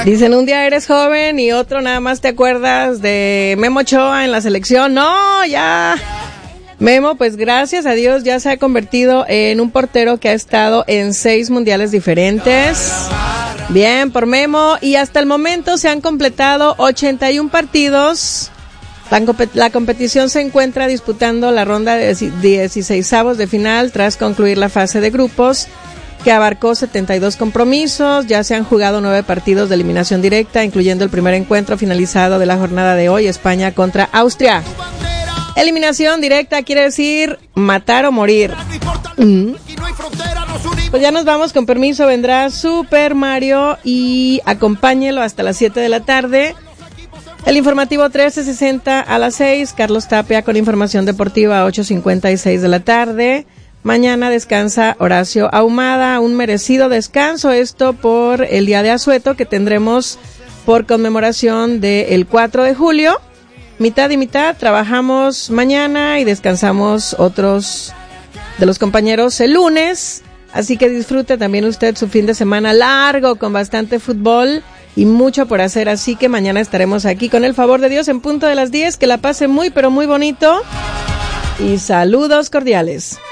Dicen, un día eres joven y otro nada más te acuerdas de Memo Ochoa en la selección. No, ya. Memo, pues gracias a Dios ya se ha convertido en un portero que ha estado en 6 mundiales diferentes. Bien por Memo, y hasta el momento se han completado 81 partidos. La competición se encuentra disputando la ronda de 16avos de final tras concluir la fase de grupos, que abarcó 72 compromisos. Ya se han jugado 9 partidos de eliminación directa, incluyendo el primer encuentro finalizado de la jornada de hoy, España contra Austria. Eliminación directa quiere decir matar o morir. Pues ya nos vamos, con permiso, vendrá Super Mario y acompáñelo hasta las 7 de la tarde. El informativo 13:60 a las 6, Carlos Tapia con información deportiva a 8:56 de la tarde. Mañana descansa Horacio Ahumada, un merecido descanso, esto por el Día de Asueto que tendremos por conmemoración del 4 de julio. Mitad y mitad, trabajamos mañana y descansamos otros de los compañeros el lunes, así que disfrute también usted su fin de semana largo con bastante fútbol y mucho por hacer, así que mañana estaremos aquí con el favor de Dios en punto de las 10, que la pase muy pero muy bonito y saludos cordiales.